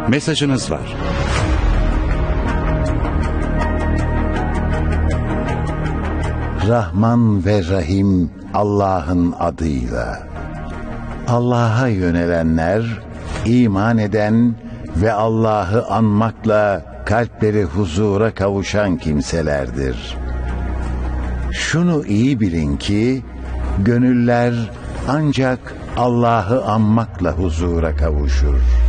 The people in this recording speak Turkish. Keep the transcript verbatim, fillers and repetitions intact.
mesajınız var. Rahman ve Rahim Allah'ın adıyla. Allah'a yönelenler, iman eden ve Allah'ı anmakla kalpleri huzura kavuşan kimselerdir. Şunu iyi bilin ki, gönüller ancak Allah'ı anmakla huzura kavuşur.